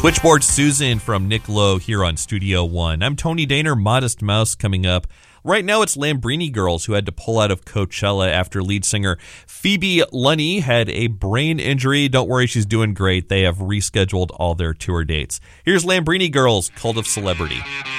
Switchboard Susan from Nick Lowe here on Studio One. I'm Tony Daner, Modest Mouse coming up. Right now it's Lambrini Girls who had to pull out of Coachella after lead singer Phoebe Lunny had a brain injury. Don't worry, she's doing great. They have rescheduled all their tour dates. Here's Lambrini Girls, Cult of Celebrity.